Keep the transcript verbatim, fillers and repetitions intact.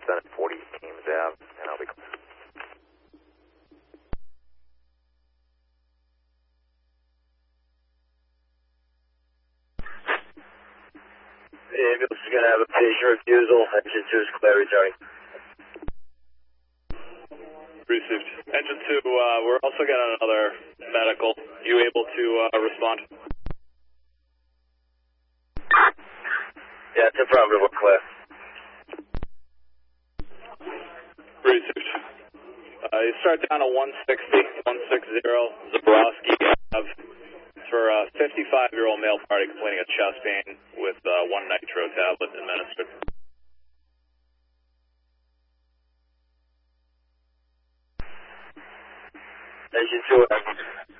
sending forty teams out, and I'll be clear. The ambulance is going to have a patient refusal. Engine two is clear, returning. Received. Engine two, uh, we're also getting another medical. You able to uh, respond? Yeah, it's affirmative, we're clear. Received. Uh, you start down at one sixty, one sixty, Zabrowski Ave for a fifty-five-year-old male party complaining of chest pain with uh, one nitro tablet administered. Engine two,